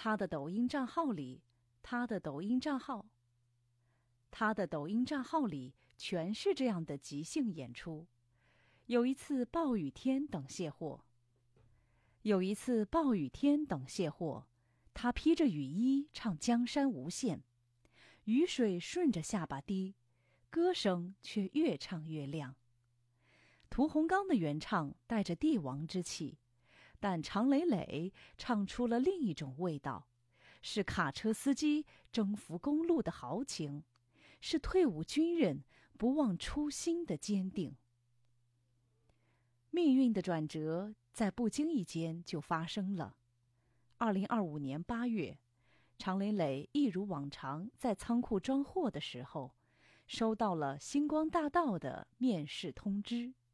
他的抖音账号里全是这样的即兴演出。有一次暴雨天等卸货，他披着雨衣唱《江山无限》，雨水顺着下巴滴，歌声却越唱越亮。屠洪刚的原唱带着帝王之气，但常磊磊唱出了另一种味道，是卡车司机征服公路的豪情，是退伍军人不忘初心的坚定。命运的转折在不经意间就发生了。2025年8月，常磊磊一如往常在仓库装货的时候，收到了星光大道的面试通知。